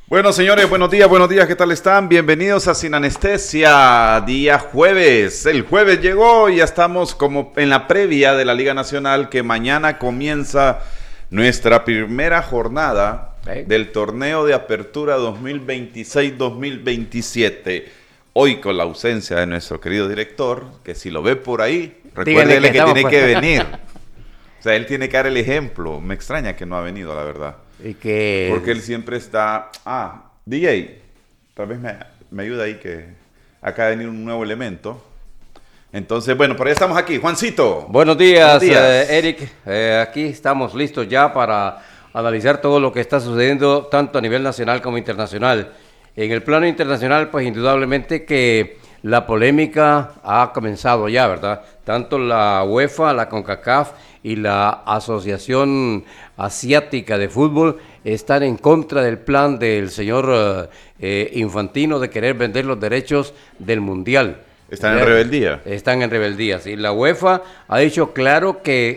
Bueno, señores, buenos días, ¿qué tal están? Bienvenidos a Sin Anestesia, día jueves. El jueves llegó y ya estamos como en la previa de la Liga Nacional, que mañana comienza nuestra primera jornada del torneo de apertura 2026-2027. Hoy con la ausencia de nuestro querido director, que si lo ve por ahí, recuérdele que tiene que venir. O sea, él tiene que dar el ejemplo. Me extraña que no ha venido, la verdad. Y que... Porque él siempre está... DJ, tal vez me ayuda ahí que acaba de venir un nuevo elemento. Entonces, bueno, por ahí estamos aquí. Juancito. Buenos días. Eric. Aquí estamos listos ya para analizar todo lo que está sucediendo tanto a nivel nacional como internacional. En el plano internacional, pues indudablemente que la polémica ha comenzado ya, ¿verdad? Tanto la UEFA, la CONCACAF y la Asociación Asiática de Fútbol están en contra del plan del señor Infantino de querer vender los derechos del Mundial. Están en rebeldía. Están en rebeldía, sí. La UEFA ha dicho claro que